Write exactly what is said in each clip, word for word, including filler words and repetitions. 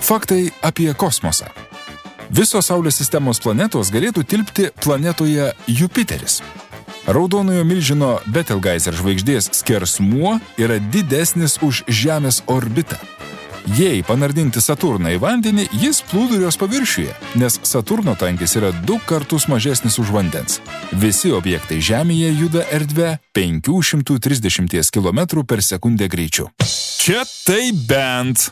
Faktai apie kosmosą. Visos Saulės sistemos planetos galėtų tilpti planetoje Jupiteris. Raudonojo milžino Betelgeuse žvaigždės skersmuo yra didesnis už Žemės orbitą. Jei panardinti Saturną į vandenį, jis plūdurios paviršiuje, nes Saturno tankis yra du kartus mažesnis už vandens. Visi objektai Žemėje juda erdve penki šimtai trisdešimt kilometrų per sekundę greičiu. Čia tai bent.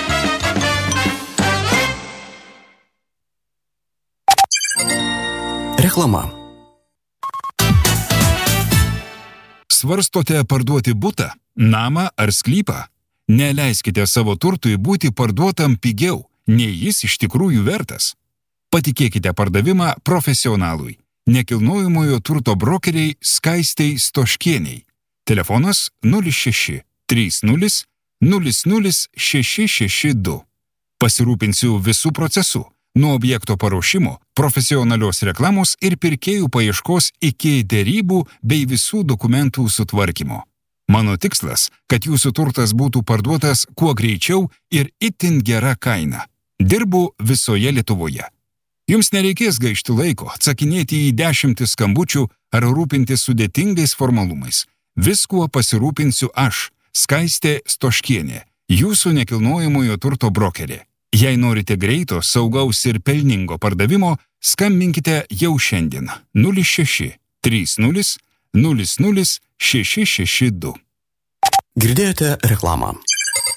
Reklama. Svarstote parduoti butą, namą ar sklypą? Neleiskite savo turtui būti parduotam pigiau, nei jis iš tikrųjų vertas. Patikėkite pardavimą profesionalui, nekilnojamojo turto brokeriai Skaistei Stoškieniai. Telefonas nulis šeši trys nulis nulis nulis šeši šeši du. Pasirūpinsiu visų procesų, nuo objekto paruošimo, profesionalios reklamos ir pirkėjų paieškos iki derybų bei visų dokumentų sutvarkymo. Mano tikslas, kad jūsų turtas būtų parduotas kuo greičiau ir itin gera kaina. Dirbu visoje Lietuvoje. Jums nereikės gaišti laiko, atsakinėti į dešimtis skambučių ar rūpintis sudėtingais formalumais. Viskuo pasirūpinsiu aš, Skaistė Stoškienė, jūsų nekilnojamojo turto brokerė. Jei norite greito, saugaus ir pelningo pardavimo, skambinkite jau šiandien nulis šeši trys nulis nulis nulis šeši šeši du. Girdėjote reklamą.